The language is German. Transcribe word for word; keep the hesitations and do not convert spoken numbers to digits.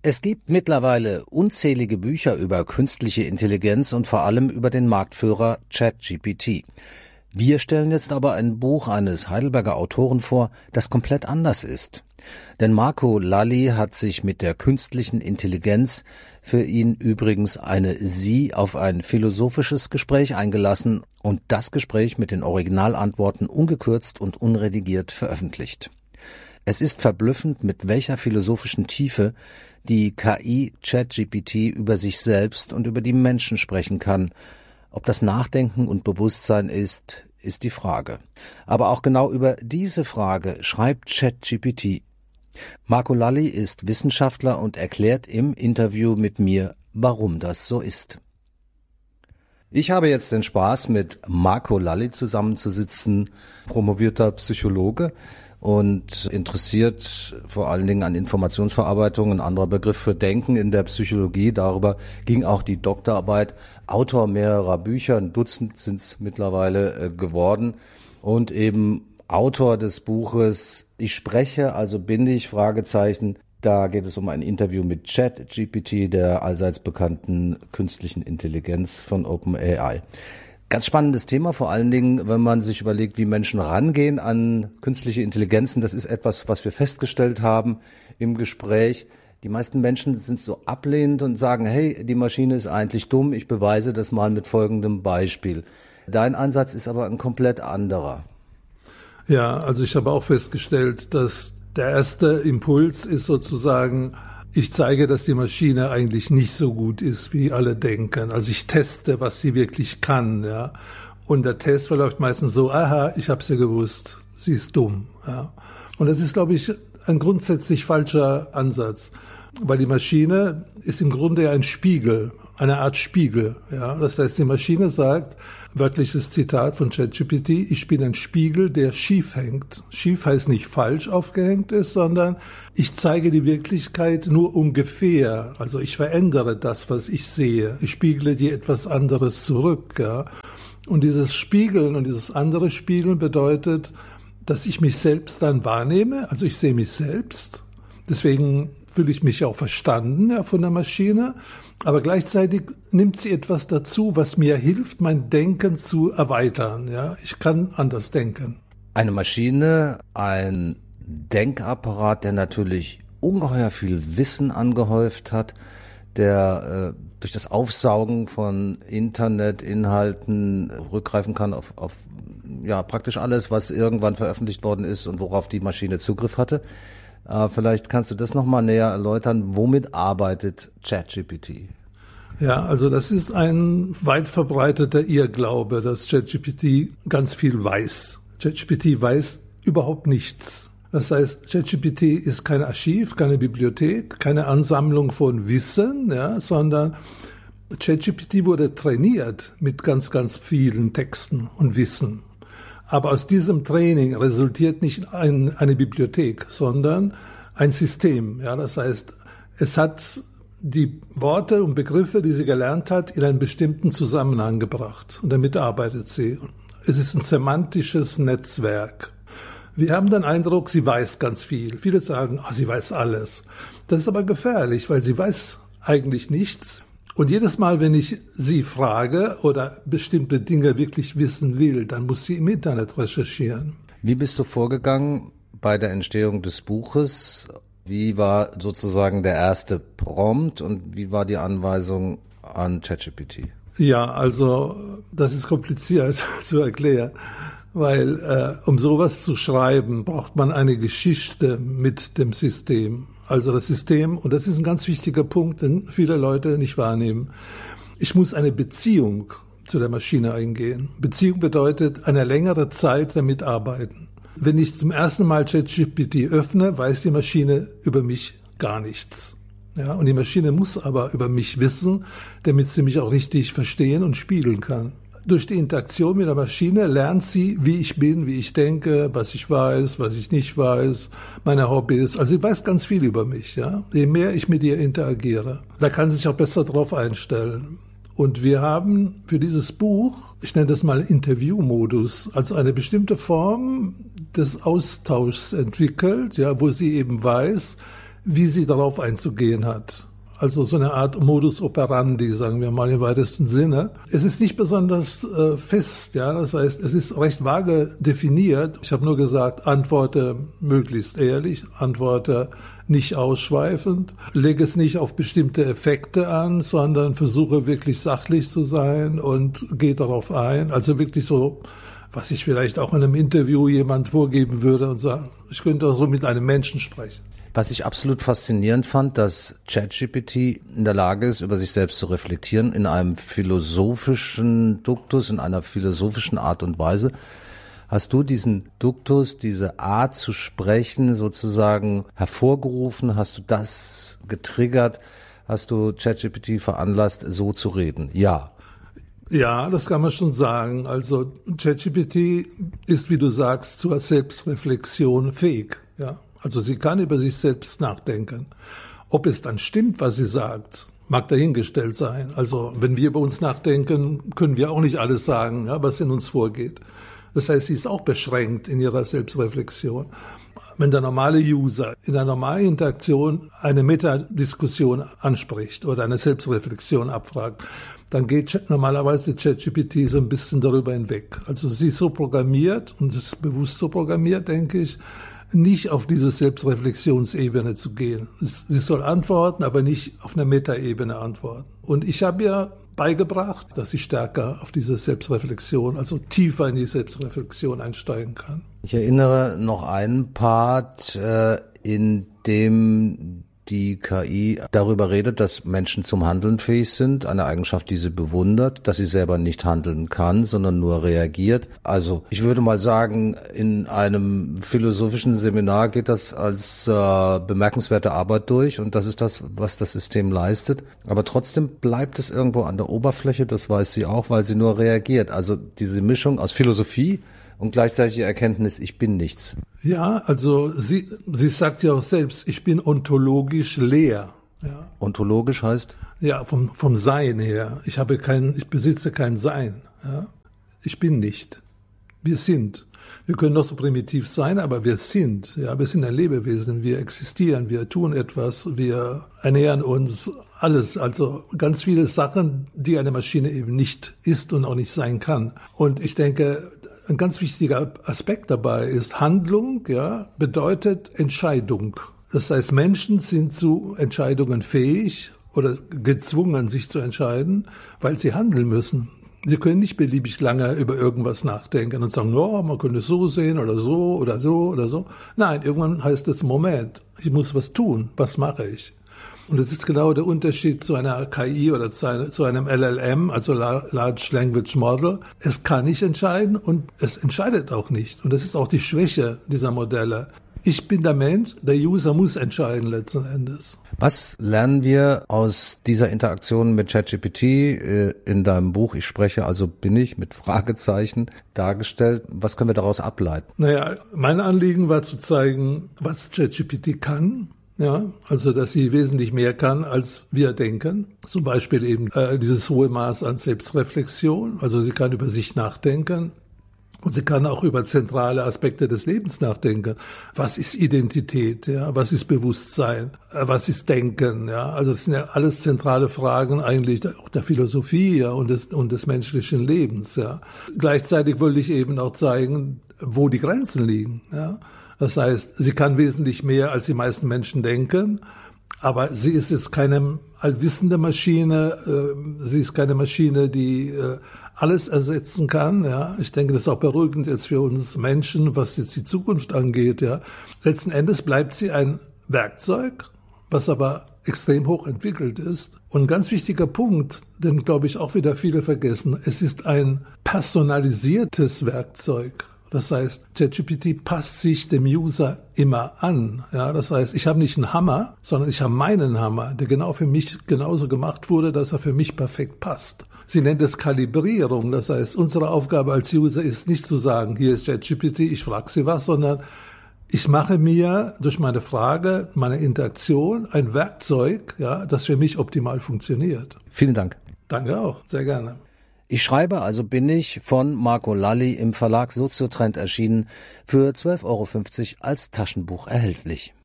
Es gibt mittlerweile unzählige Bücher über künstliche Intelligenz und vor allem über den Marktführer ChatGPT. Wir stellen jetzt aber ein Buch eines Heidelberger Autoren vor, das komplett anders ist. Denn Marco Lalli hat sich mit der künstlichen Intelligenz, für ihn übrigens eine Sie, auf ein philosophisches Gespräch eingelassen und das Gespräch mit den Originalantworten ungekürzt und unredigiert veröffentlicht. Es ist verblüffend, mit welcher philosophischen Tiefe die K I ChatGPT über sich selbst und über die Menschen sprechen kann. Ob das Nachdenken und Bewusstsein ist, ist die Frage. Aber auch genau über diese Frage schreibt ChatGPT. Marco Lalli ist Wissenschaftler und erklärt im Interview mit mir, warum das so ist. Ich habe jetzt den Spaß, mit Marco Lalli zusammenzusitzen, promovierter Psychologe und interessiert vor allen Dingen an Informationsverarbeitung, ein anderer Begriff für Denken in der Psychologie. Darüber ging auch die Doktorarbeit, Autor mehrerer Bücher, ein Dutzend sind es mittlerweile geworden und eben Autor des Buches Ich spreche, also bin ich, Fragezeichen. Da geht es um ein Interview mit ChatGPT, der allseits bekannten künstlichen Intelligenz von OpenAI. Ganz spannendes Thema, vor allen Dingen, wenn man sich überlegt, wie Menschen rangehen an künstliche Intelligenzen. Das ist etwas, was wir festgestellt haben im Gespräch. Die meisten Menschen sind so ablehnend und sagen, hey, die Maschine ist eigentlich dumm, ich beweise das mal mit folgendem Beispiel. Dein Ansatz ist aber ein komplett anderer. Ja, also ich habe auch festgestellt, dass der erste Impuls ist sozusagen, ich zeige, dass die Maschine eigentlich nicht so gut ist, wie alle denken. Also ich teste, was sie wirklich kann, ja. Und der Test verläuft meistens so, aha, ich habe es ja gewusst, sie ist dumm, ja. Und das ist, glaube ich, ein grundsätzlich falscher Ansatz, weil die Maschine ist im Grunde ein Spiegel, eine Art Spiegel, ja. Das heißt, die Maschine sagt, wörtliches Zitat von ChatGPT, ich bin ein Spiegel, der schief hängt. Schief heißt nicht falsch aufgehängt ist, sondern ich zeige die Wirklichkeit nur ungefähr. Also ich verändere das, was ich sehe. Ich spiegle dir etwas anderes zurück, ja. Und dieses Spiegeln und dieses andere Spiegeln bedeutet, dass ich mich selbst dann wahrnehme. Also ich sehe mich selbst. Deswegen fühle ich mich auch verstanden, ja, von der Maschine. Aber gleichzeitig nimmt sie etwas dazu, was mir hilft, mein Denken zu erweitern. Ja, ich kann anders denken. Eine Maschine, ein Denkapparat, der natürlich ungeheuer viel Wissen angehäuft hat, der äh, durch das Aufsaugen von Internetinhalten rückgreifen kann auf, auf ja praktisch alles, was irgendwann veröffentlicht worden ist und worauf die Maschine Zugriff hatte. Äh, vielleicht kannst du das nochmal näher erläutern. Womit arbeitet ChatGPT? Ja, also das ist ein weit verbreiteter Irrglaube, dass ChatGPT ganz viel weiß. ChatGPT weiß überhaupt nichts. Das heißt, ChatGPT ist kein Archiv, keine Bibliothek, keine Ansammlung von Wissen, ja, sondern ChatGPT wurde trainiert mit ganz, ganz vielen Texten und Wissen. Aber aus diesem Training resultiert nicht ein, eine Bibliothek, sondern ein System. Ja, das heißt, es hat die Worte und Begriffe, die sie gelernt hat, in einen bestimmten Zusammenhang gebracht. Und damit arbeitet sie. Es ist ein semantisches Netzwerk. Wir haben den Eindruck, sie weiß ganz viel. Viele sagen, ah, sie weiß alles. Das ist aber gefährlich, weil sie weiß eigentlich nichts. Und jedes Mal, wenn ich sie frage oder bestimmte Dinge wirklich wissen will, dann muss sie im Internet recherchieren. Wie bist du vorgegangen bei der Entstehung des Buches? Wie war sozusagen der erste Prompt und wie war die Anweisung an ChatGPT? Ja, also das ist kompliziert zu erklären, weil äh, um sowas zu schreiben, braucht man eine Geschichte mit dem System. Also das System, und das ist ein ganz wichtiger Punkt, den viele Leute nicht wahrnehmen. Ich muss eine Beziehung zu der Maschine eingehen. Beziehung bedeutet eine längere Zeit damit arbeiten. Wenn ich zum ersten Mal ChatGPT öffne, weiß die Maschine über mich gar nichts. Ja, und die Maschine muss aber über mich wissen, damit sie mich auch richtig verstehen und spiegeln kann. Durch die Interaktion mit der Maschine lernt sie, wie ich bin, wie ich denke, was ich weiß, was ich nicht weiß, meine Hobbys. Also sie weiß ganz viel über mich. Ja? Je mehr ich mit ihr interagiere, da kann sie sich auch besser drauf einstellen. Und wir haben für dieses Buch, ich nenne das mal Interviewmodus, also eine bestimmte Form des Austauschs entwickelt, ja, wo sie eben weiß, wie sie darauf einzugehen hat. Also so eine Art Modus operandi, sagen wir mal im weitesten Sinne. Es ist nicht besonders äh, fest, ja. Das heißt, es ist recht vage definiert. Ich habe nur gesagt, antworte möglichst ehrlich, antworte nicht ausschweifend, lege es nicht auf bestimmte Effekte an, sondern versuche wirklich sachlich zu sein und gehe darauf ein. Also wirklich so, was ich vielleicht auch in einem Interview jemand vorgeben würde und sagen, ich könnte auch so mit einem Menschen sprechen. Was ich absolut faszinierend fand, dass ChatGPT in der Lage ist, über sich selbst zu reflektieren, in einem philosophischen Duktus, in einer philosophischen Art und Weise. Hast du diesen Duktus, diese Art zu sprechen sozusagen hervorgerufen? Hast du das getriggert? Hast du ChatGPT veranlasst, so zu reden? Ja. Ja, das kann man schon sagen. Also ChatGPT ist, wie du sagst, zur Selbstreflexion fähig, ja. Also sie kann über sich selbst nachdenken. Ob es dann stimmt, was sie sagt, mag dahingestellt sein. Also wenn wir über uns nachdenken, können wir auch nicht alles sagen, ja, was in uns vorgeht. Das heißt, sie ist auch beschränkt in ihrer Selbstreflexion. Wenn der normale User in einer normalen Interaktion eine Metadiskussion anspricht oder eine Selbstreflexion abfragt, dann geht normalerweise ChatGPT so ein bisschen darüber hinweg. Also sie ist so programmiert, und es ist bewusst so programmiert, denke ich, nicht auf diese Selbstreflexionsebene zu gehen. Sie soll antworten, aber nicht auf einer Metaebene antworten. Und ich habe ihr beigebracht, dass sie stärker auf diese Selbstreflexion, also tiefer in die Selbstreflexion einsteigen kann. Ich erinnere noch einen Part, äh, in dem die K I darüber redet, dass Menschen zum Handeln fähig sind, eine Eigenschaft, die sie bewundert, dass sie selber nicht handeln kann, sondern nur reagiert. Also ich würde mal sagen, in einem philosophischen Seminar geht das als äh, bemerkenswerte Arbeit durch, und das ist das, was das System leistet. Aber trotzdem bleibt es irgendwo an der Oberfläche, das weiß sie auch, weil sie nur reagiert. Also diese Mischung aus Philosophie und gleichzeitig die Erkenntnis, ich bin nichts. Ja, also sie, sie sagt ja auch selbst, ich bin ontologisch leer. Ja. Ontologisch heißt? Ja, vom, vom Sein her. Ich habe kein, ich besitze kein Sein. Ja. Ich bin nicht. Wir sind. Wir können noch so primitiv sein, aber wir sind. Ja, wir sind ein Lebewesen. Wir existieren. Wir tun etwas. Wir ernähren uns. Alles. Also ganz viele Sachen, die eine Maschine eben nicht ist und auch nicht sein kann. Und ich denke, ein ganz wichtiger Aspekt dabei ist, Handlung, ja, bedeutet Entscheidung. Das heißt, Menschen sind zu Entscheidungen fähig oder gezwungen, sich zu entscheiden, weil sie handeln müssen. Sie können nicht beliebig lange über irgendwas nachdenken und sagen, oh, man könnte es so sehen oder so oder so oder so. Nein, irgendwann heißt es, Moment, ich muss was tun. Was mache ich? Und das ist genau der Unterschied zu einer K I oder zu einem L L M, also Large Language Model. Es kann nicht entscheiden und es entscheidet auch nicht. Und das ist auch die Schwäche dieser Modelle. Ich bin der Mensch, der User muss entscheiden letzten Endes. Was lernen wir aus dieser Interaktion mit ChatGPT in deinem Buch? Ich spreche, also bin ich, mit Fragezeichen dargestellt. Was können wir daraus ableiten? Naja, mein Anliegen war zu zeigen, was ChatGPT kann. Ja, also dass sie wesentlich mehr kann, als wir denken. Zum Beispiel eben äh, dieses hohe Maß an Selbstreflexion. Also sie kann über sich nachdenken und sie kann auch über zentrale Aspekte des Lebens nachdenken. Was ist Identität? Ja, was ist Bewusstsein? Äh, was ist Denken? Ja, also das sind ja alles zentrale Fragen eigentlich auch der Philosophie, ja, und des und des menschlichen Lebens. Ja, gleichzeitig wollte ich eben auch zeigen, wo die Grenzen liegen. Ja. Das heißt, sie kann wesentlich mehr, als die meisten Menschen denken, aber sie ist jetzt keine allwissende Maschine, sie ist keine Maschine, die alles ersetzen kann. Ja. Ich denke, das ist auch beruhigend jetzt für uns Menschen, was jetzt die Zukunft angeht. Ja. Letzten Endes bleibt sie ein Werkzeug, was aber extrem hoch entwickelt ist. Und ein ganz wichtiger Punkt, den, glaube ich, auch wieder viele vergessen, es ist ein personalisiertes Werkzeug. Das heißt, ChatGPT passt sich dem User immer an. Ja, das heißt, ich habe nicht einen Hammer, sondern ich habe meinen Hammer, der genau für mich genauso gemacht wurde, dass er für mich perfekt passt. Sie nennt es Kalibrierung. Das heißt, unsere Aufgabe als User ist nicht zu sagen, hier ist ChatGPT, ich frage Sie was, sondern ich mache mir durch meine Frage, meine Interaktion ein Werkzeug, ja, das für mich optimal funktioniert. Vielen Dank. Danke auch, sehr gerne. Ich schreibe, also bin ich, von Marco Lalli, im Verlag Soziotrend erschienen, für zwölf Euro fünfzig als Taschenbuch erhältlich.